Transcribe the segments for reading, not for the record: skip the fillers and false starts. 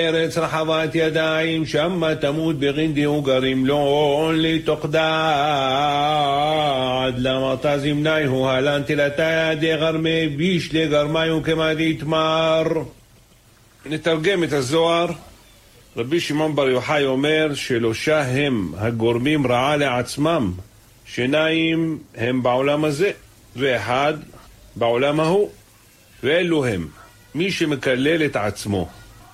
ארץ רחבת ידיים, שמה תמות בגינדי וגרים לו לתוקדד. למרת זמני הוא הלנתי לתיה דגרמי ביש לגרמיו כמה דתמר. נתרגם את הזוהר. רבי שמעון בר יוחאי אומר שלושה הם הגורמים רעה לעצמם, שניים הם בעולם הזה ואחד בעולם ההוא, ואלו הם מי שמקלל את עצמו.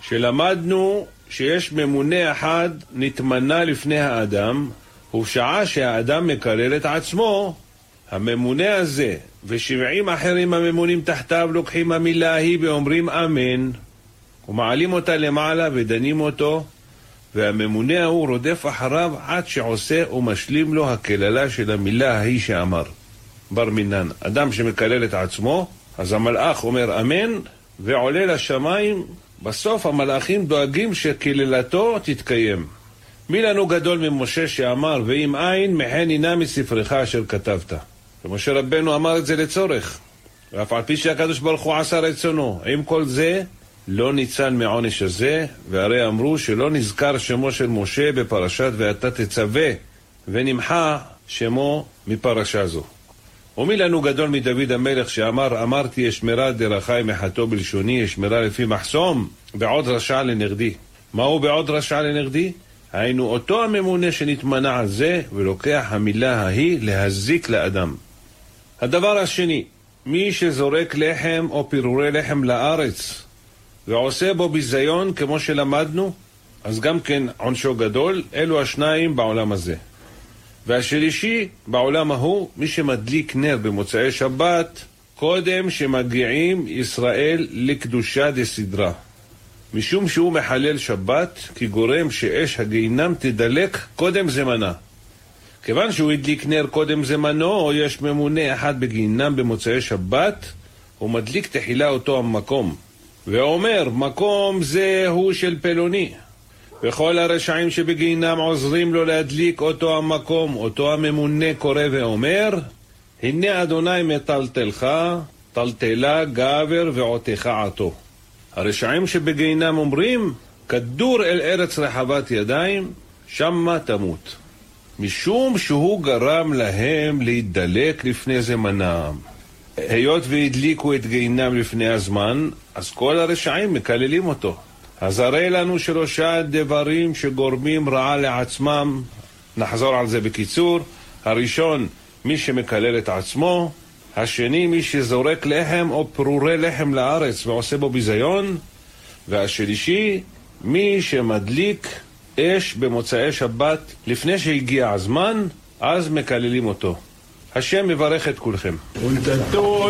שלמדנו שיש ממונה אחד נתמנה לפני האדם, ובשעה שהאדם מקלל את עצמו, הממונה הזה ו70 אחרים הממונים תחתיו לוקחים המילה ההיא ואומרים אמן, ומעלים אותה למעלה ודנים אותו, והממונה ההוא רודף אחריו עד שעושה ומשלים לו הקללה של המילה ההיא שאמר. בר מינן, אדם שמקלל את עצמו, אז המלאך אומר אמן ועולה לשמיים. בסוף המלאכים דואגים שקללתו תתקיים. מי לנו גדול ממשה שאמר ואם אין מחן הנה מספרך אשר כתבת. ומשה רבנו אמר את זה לצורך, ואף על פי שהקדוש ברוך הוא עשה רצונו, עם כל זה לא ניצל מעונש הזה. והרי אמרו שלא נזכר שמו של משה בפרשת ואתה תצווה, ונמחה שמו מפרשה זו. ומי לנו גדול מדוד המלך שאמר אמרתי אשמרה דרכי מחתו בלשוני, אשמרה לפי מחסום בעוד רשע לנגדי. מהו בעוד רשע לנגדי? היינו אותו הממונה שנתמנה על זה ולוקח המילה ההיא להזיק לאדם. הדבר השני, מי שזורק לחם או פירורי לחם לארץ ועושה בו ביזיון כמו שלמדנו, אז גם כן עונשו גדול. אלו השניים בעולם הזה. והשלישי בעולם ההוא, מי שמדליק נר במוצאי שבת קודם שמגיעים ישראל לקדושה דסדרה, משום שהוא מחלל שבת, כי גורם שאש הגיהינם תדלק קודם זמנה. כיוון שהוא הדליק נר קודם זמנו, יש ממונה אחד בגיהינם במוצאי שבת, הוא מדליק תחילה אותו המקום ואומר מקום זה הוא של פלוני, וכל הרשעים שבגיהינם עוזרים לו להדליק אותו המקום. אותו הממונה קורא ואומר הנה אדוני מטלטלך טלטלה גבר ועותך עתו. הרשעים שבגיהינם אומרים כדור אל ארץ רחבת ידיים, שמה תמות, משום שהוא גרם להם להידלק לפני זמנם. היות והדליקו את גיהינם לפני הזמן, אז כל הרשעים מקללים אותו. אז הרי לנו שלושה דברים שגורמים רעה לעצמם. נחזור על זה בקיצור. הראשון, מי שמקלל את עצמו. השני, מי שזורק לחם או פירורי לחם לארץ ועושה בו ביזיון. והשלישי, מי שמדליק אש במוצאי שבת לפני שהגיע הזמן, אז מקללים אותו. השם מברך את כולכם.